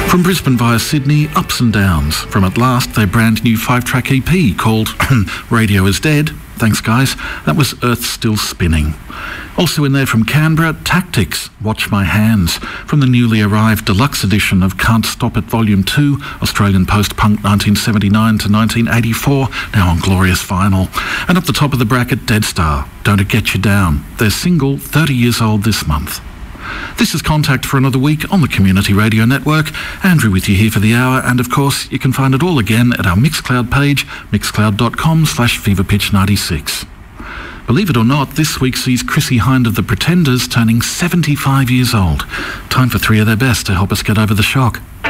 From Brisbane via Sydney, Ups and Downs. From At Last, their brand new 5-track EP called Radio Is Dead. Thanks, guys. That was Earth Still Spinning. Also in there from Canberra, Tactics, Watch My Hands, from the newly arrived deluxe edition of Can't Stop It Volume 2, Australian post-punk 1979 to 1984, now on glorious vinyl. And up the top of the bracket, Dead Star, Don't It Get You Down, their single 30 years old this month. This is Contact for another week on the Community Radio Network. Andrew with you here for the hour, and of course you can find it all again at our Mixcloud page, mixcloud.com/feverpitch96. Believe it or not, this week sees Chrissie Hynde of the Pretenders turning 75 years old. Time for three of their best to help us get over the shock.